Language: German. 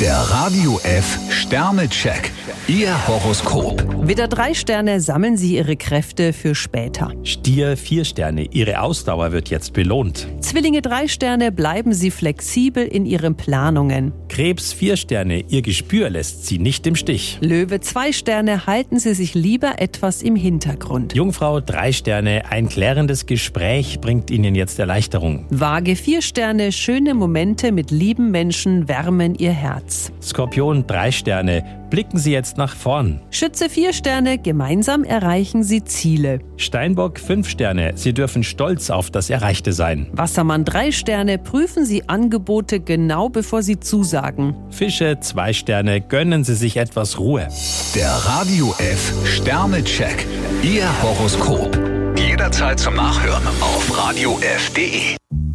Der Radio F Sternecheck. Ihr Horoskop. Widder 3 Sterne, sammeln Sie Ihre Kräfte für später. Stier 4 Sterne, Ihre Ausdauer wird jetzt belohnt. Zwillinge 3 Sterne, bleiben Sie flexibel in Ihren Planungen. Krebs 4 Sterne, Ihr Gespür lässt Sie nicht im Stich. Löwe 2 Sterne, halten Sie sich lieber etwas im Hintergrund. Jungfrau 3 Sterne, ein klärendes Gespräch bringt Ihnen jetzt Erleichterung. Waage 4 Sterne, schöne Momente mit lieben Menschen wärmen Ihr Herz. Skorpion 3 Sterne, blicken Sie jetzt nach vorn. Schütze 4 Sterne, gemeinsam erreichen Sie Ziele. Steinbock 5 Sterne, Sie dürfen stolz auf das Erreichte sein. Wassermann 3 Sterne, prüfen Sie Angebote genau bevor Sie zusagen. Fische 2 Sterne, gönnen Sie sich etwas Ruhe. Der Radio F Sternecheck. Ihr Horoskop. Jederzeit zum Nachhören auf radiof.de.